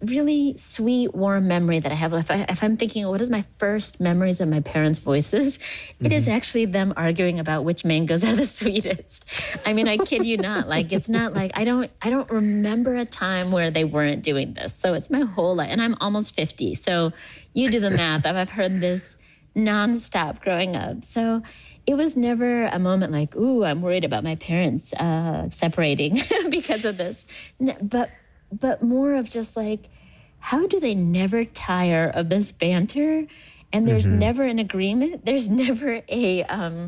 really sweet, warm memory that I have. If I'm thinking, what is my first memories of my parents' voices? It is actually them arguing about which mangoes are the sweetest. I mean, I kid you not. Like, it's not like I don't remember a time where they weren't doing this. So it's my whole life, and I'm almost 50. So you do the math. I've heard this nonstop growing up. So it was never a moment like, ooh, I'm worried about my parents separating because of this. But more of just like, how do they never tire of this banter? And there's never an agreement. There's never a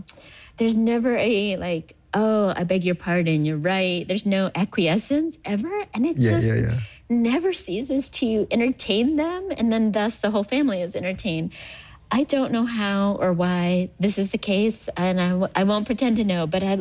like, oh, I beg your pardon, you're right. There's no acquiescence ever. And it never ceases to entertain them. And then thus the whole family is entertained. I don't know how or why this is the case. And I won't pretend to know, but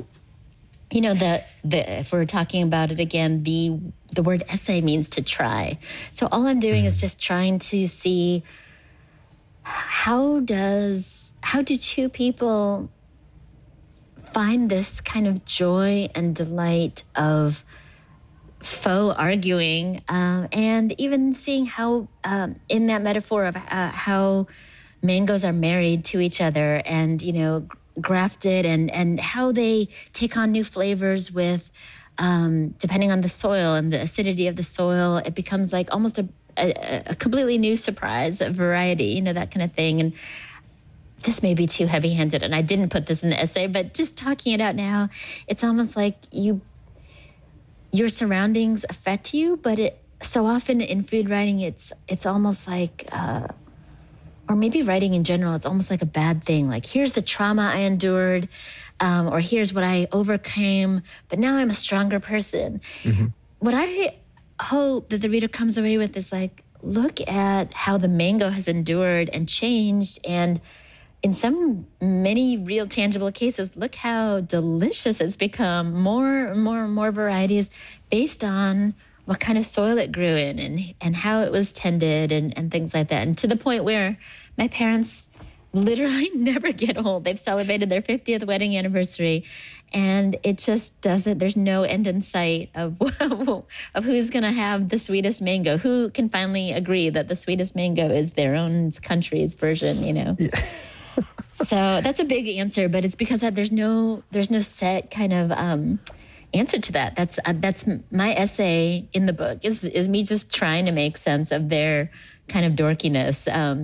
if we're talking about it again, the word essay means to try. So all I'm doing is just trying to see how do two people find this kind of joy and delight of faux arguing, and even seeing how in that metaphor of how mangoes are married to each other and, grafted and how they take on new flavors with, depending on the soil and the acidity of the soil, it becomes like almost a completely new surprise, a variety, that kind of thing. And this may be too heavy-handed, and I didn't put this in the essay, but just talking it out now, it's almost like your surroundings affect you, but so often in food writing, it's almost like, or maybe writing in general, it's almost like a bad thing. Like, here's the trauma I endured, or here's what I overcame, but now I'm a stronger person. What I hope that the reader comes away with is like, look at how the mango has endured and changed, and in many real tangible cases, look how delicious it's become. More varieties based on what kind of soil it grew in and how it was tended and things like that. And to the point where my parents literally never get old. They've celebrated their 50th wedding anniversary, and it just there's no end in sight of who's going to have the sweetest mango, who can finally agree that the sweetest mango is their own country's version, Yeah. So that's a big answer, but it's because there's no set kind of answer to that. That's my essay in the book is me just trying to make sense of their kind of dorkiness,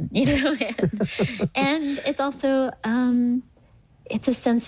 and it's also it's a sense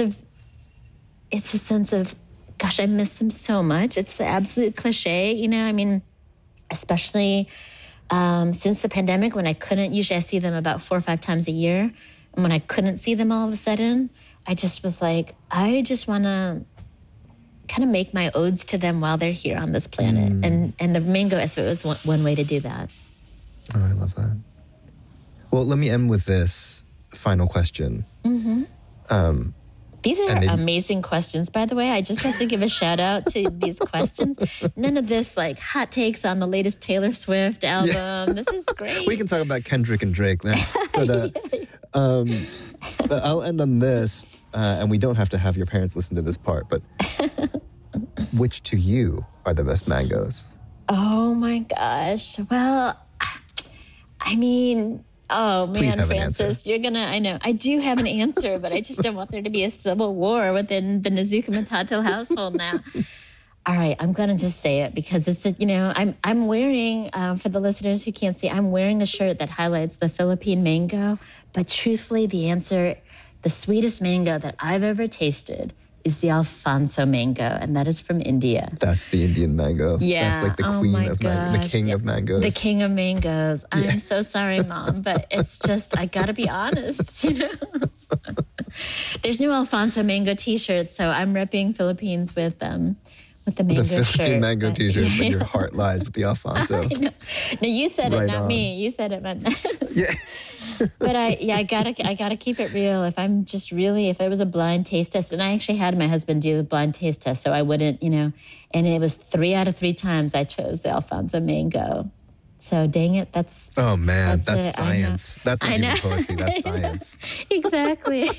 of gosh, I miss them so much. It's the absolute cliche, I mean, especially since the pandemic, when I couldn't. Usually I see them about 4 or 5 times a year. And when I couldn't see them all of a sudden, I just was like, I just want to kind of make my odes to them while they're here on this planet. And the mango essay was one way to do that. Oh, I love that. Well, let me end with this final question. These are amazing questions, by the way. I just have to give a shout out to these questions. None of this like hot takes on the latest Taylor Swift album. Yeah. This is great. We can talk about Kendrick and Drake next. But, but I'll end on this, and we don't have to have your parents listen to this part, but which to you are the best mangoes? Oh my gosh. Well, I mean, oh man, Francis, I know. I do have an answer, but I just don't want there to be a civil war within the Nezuko Matato household now. All right, I'm going to just say it because it's, I'm wearing, for the listeners who can't see, I'm wearing a shirt that highlights the Philippine mango. But truthfully, the sweetest mango that I've ever tasted is the Alfonso mango, and that is from India. That's the Indian mango. Yeah. That's like the queen of mangoes, the king of mangoes. The king of mangoes. Yeah. I'm so sorry, Mom, but it's just, I got to be honest, There's no Alfonso mango t-shirts, so I'm repping Philippines with the mango shirt. The Philippine mango t-shirt, but your heart lies with the Alfonso. I know. No, you said it, not me. You said it, but yeah. But I gotta keep it real. If it was a blind taste test, and I actually had my husband do a blind taste test, so I wouldn't, and it was 3 out of 3 times I chose the Alfonso mango. So dang it, that's science. That's not even poetry. That's science. Exactly.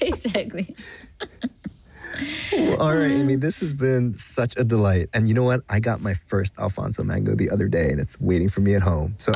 Well, all right, Amy, this has been such a delight. And you know what? I got my first Alfonso mango the other day, and it's waiting for me at home. So